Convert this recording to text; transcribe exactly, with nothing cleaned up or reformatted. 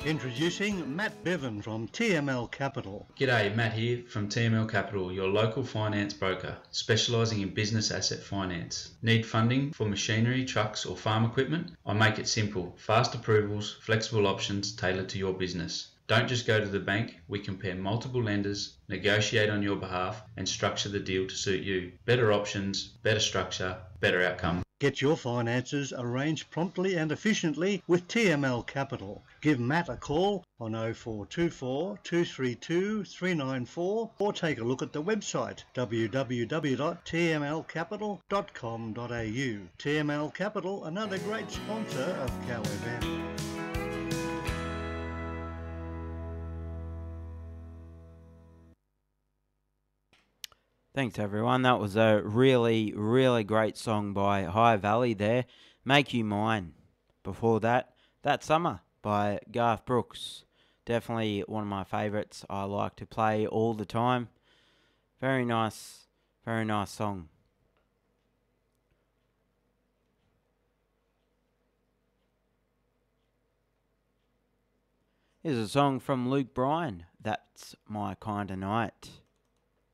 Introducing Matt Bevan from T M L Capital. G'day, Matt here from T M L Capital, your local finance broker, specialising in business asset finance. Need funding for machinery, trucks or farm equipment? I make it simple. Fast approvals, flexible options tailored to your business. Don't just go to the bank, we compare multiple lenders, negotiate on your behalf and structure the deal to suit you. Better options, better structure, better outcome. Get your finances arranged promptly and efficiently with T M L Capital. Give Matt a call on oh four two four, two three two, three nine four or take a look at the website w w w dot t m l capital dot com dot a u. T M L Capital, another great sponsor of Cow F M. Thanks everyone, that was a really, really great song by High Valley there. Make You Mine. Before that, That Summer by Garth Brooks. Definitely one of my favourites. I like to play all the time. Very nice, very nice song. Here's a song from Luke Bryan, That's My Kinda Night.